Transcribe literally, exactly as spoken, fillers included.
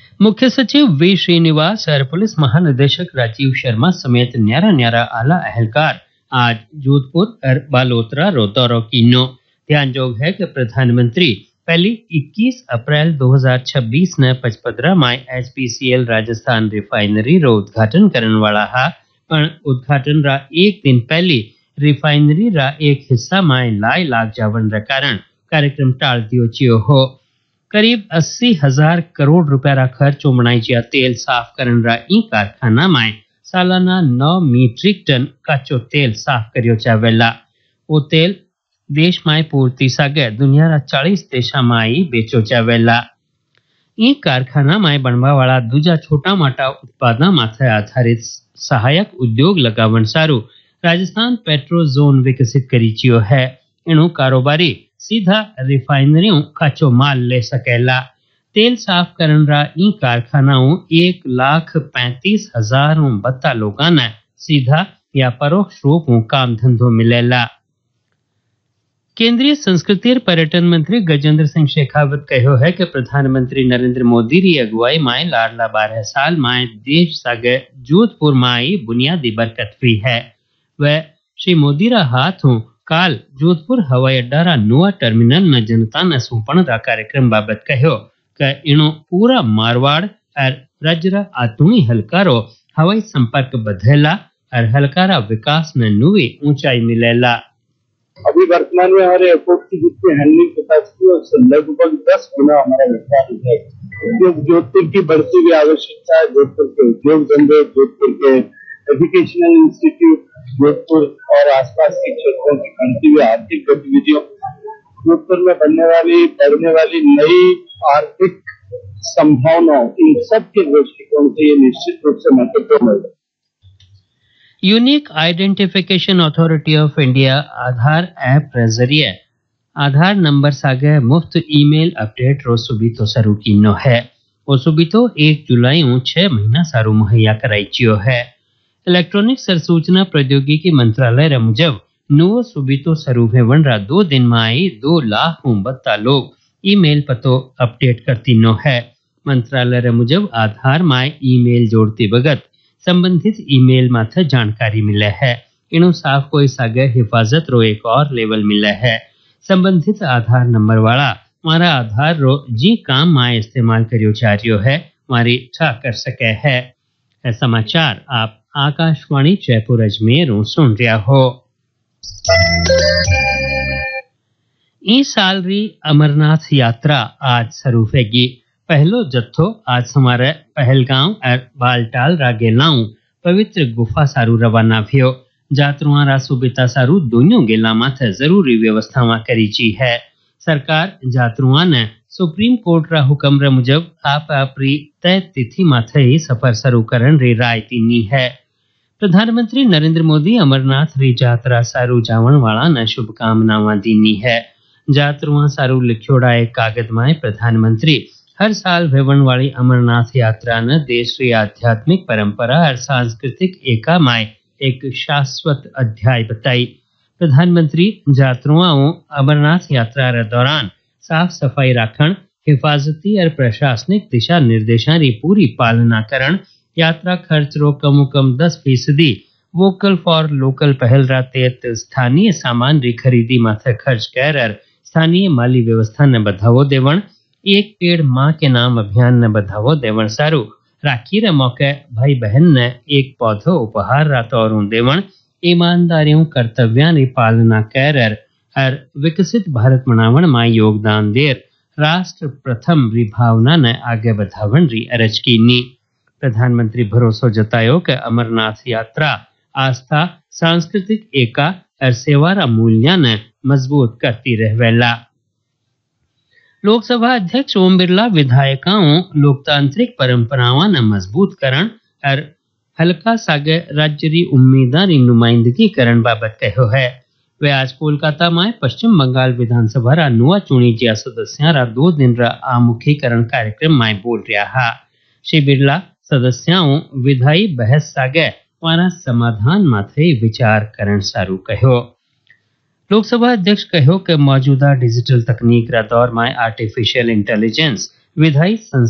मुख्य सचिव वी श्रीनिवास और पुलिस महानिदेशक राजीव शर्मा समेत न्यारा न्यारा आला अहलकार आज जोधपुर और बालोतरा रो दौरो कीनो। ध्यानजोग है कि प्रधानमंत्री पहली इक्कीस अप्रैल दो हज़ार छब्बीस ने पचपदरा में एचपीसीएल राजस्थान रिफाइनरी रो उद्घाटन करने वाला हा, पर उद्घाटन रा एक दिन पहले रिफाइनरी रा एक हिस्सा में लाई लाग जावन रे कारण कार्यक्रम टाल दियो चियो हो। करीब अस्सी हजार करोड़ रुपया रा खर्च बनाई जिया तेल साफ करन रा ई कारखाना में सालाना नौ मीट्रिक टन कच्चो तेल साफ करियो जावेला। वो तेल देश में पूर्ति सागे दुनिया रा चालीस देशा में बेचो जावेला। ई कारखाना में बनवा वाला दूजा छोटा मोटा उत्पादन माथे आधारित सहायक उद्योग लगावन सारू राजस्थान पेट्रो जोन विकसित करी चियो है। इनु कारोबारी सीधा रिफाइनरियों कच्चो माल ले सकेला। तेल साफ करन रा ई कारखानाओं एक लाख पैंतीस हजार बत्ता लोगों ने सीधा या परोक्ष रूप में काम धंधो मिलेला। केंद्रीय संस्कृति और पर्यटन मंत्री गजेंद्र सिंह शेखावत कहो है कि प्रधानमंत्री नरेंद्र मोदी री अगुवाई में लाडला बारह साल में देश सागे जोधपुर में बुनियादी बरकत हुई है। वह श्री मोदी रा हाथों काल जोधपुर हवाई अड्डा रा नवा टर्मिनल में जनता ने सौंपण रा कार्यक्रम बाबत कहो कि इनो पूरा मारवाड़ और राज्य रा आतुणी हलकारो हवाई संपर्क बधेला और हलकारा विकास में नुई ऊंचाई मिलेला। अभी वर्तमान में हमारे एयरपोर्ट की जितनी हैंडलिंग कैपेसिटी है उससे लगभग दस गुना हमारा विस्तार है। जोधपुर की बढ़ती हुई आवश्यकता है, जोधपुर के उद्योग धंधे, जोधपुर के एजुकेशनल इंस्टीट्यूट, जोधपुर और आसपास के क्षेत्रों की बढ़ती हुई आर्थिक गतिविधियों, जोधपुर में बनने वाली बढ़ने वाली नई आर्थिक संभावनाओं, इन सब के दृष्टिकोण से ये निश्चित रूप से महत्वपूर्ण है। Unique identification authority of India Aadhaar app रे जरिए आधार नंबर सागे मुफ्त ईमेल अपडेट रो सुबितो सरू कीनो है। वो सुबितो एक जुलाई उ छह महीना सारू मुहैया कराई चियो है। इलेक्ट्रॉनिक सरसूचना प्रौद्योगिकी मंत्रालय रे मुजब नो सुबितो सरू भेवन रा दो दिन में आई दो लाख बत्ता लोग ईमेल पतो अपडेट करती नो है। मंत्रालय रे मुजब आधार में ईमेल जोड़ती बगत संबंधित ईमेल माथे जानकारी मिले है। इनु साफ कोई सागे हिफाजत रो एक और लेवल मिले है। संबंधित आधार नंबर वाला मारा आधार रो जी काम में इस्तेमाल करियो जा रियो है मारी ठा कर सके है। ऐ समाचार आप आकाशवाणी जयपुर अजमेर सुन रिया हो। ई साल री अमरनाथ यात्रा आज शुरू होगी। पहलो जत्थो आज हमारे पहलगांव और बालटाल रागेलाऊ पवित्र गुफा सारू रवाना भ्यो। जात्रुआ रा सुबिता सारू दोनों गेला माथे जरूरी व्यवस्था करी ची है। सरकार जात्रुआ ने सुप्रीम कोर्ट रा हुक्म रे मुजब आप आपरी तय तिथि माथे ही सफर शुरू करन री राय तीनी है। प्रधानमंत्री नरेंद्र मोदी अमरनाथ री यात्रा सारू जावन वाला ने शुभकामनावां दीनी है। जात्रुआ सारू लिखोड़ा एक कागज में प्रधानमंत्री हर साल भेवन वाली अमरनाथ यात्रा ने देश की आध्यात्मिक परंपरा और सांस्कृतिक एका में एक शाश्वत अध्याय बताई। प्रधानमंत्री यात्रुओं अमरनाथ यात्रा के दौरान साफ सफाई राखण, हिफाजती और प्रशासनिक दिशा निर्देशों की पूरी पालना करण, यात्रा खर्च रो कम कम दस फीसदी वोकल फॉर लोकल पहल रा तहत स्थानीय सामान री खरीदी माथे खर्च कर स्थानीय माली व्यवस्था ने बढ़ावो देवण, एक पेड़ माँ के नाम अभियान ने बढ़ावो देवण सारू, राखी रे मौके भाई बहन ने एक पौधो उपहार रा तौर देवण, ईमानदारियों कर्तव्यां री पालना कर और विकसित भारत मनावण में योगदान देर राष्ट्र प्रथम री भावना ने आगे बढ़ावण री अरज कीनी। प्रधानमंत्री भरोसो जतायो कि अमरनाथ यात्रा आस्था, सांस्कृतिक एका और सेवा रा मूल्य ने मजबूत करती रहवेला। लोकसभा अध्यक्ष ओम बिरला विधायकों लोकतांत्रिक परंपराओं ने मजबूत करण और हल्का सागे राज्य री उम्मीदां री नुमाइंदगी करण बाबत कहो है। वे आज कोलकाता में पश्चिम बंगाल विधानसभा रा नुआ चुनी जिया सदस्यों रा दो दिन रा आमुखीकरण कार्यक्रम में बोल रहा हा। श्री बिरला सदस्यों विधायी बहस सागे वारा समाधान माथे विचार करण सारू कहो। लोकसभा अध्यक्ष कहो कि मौजूदा डिजिटल तकनीक रा दौर में आर्टिफिशियल इंटेलिजेंस विधायी